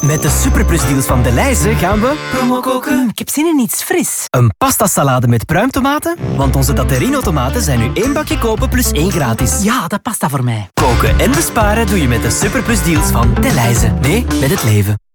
Met de superplusdeals van Delhaize gaan we promo koken. Ik heb zin in iets fris. Een pastasalade met pruimtomaten? Want onze Datterino tomaten zijn nu 1 bakje kopen plus 1 gratis. Ja, dat past dat voor mij. Koken en besparen doe je met de superplusdeals van Delhaize. Nee, met het leven.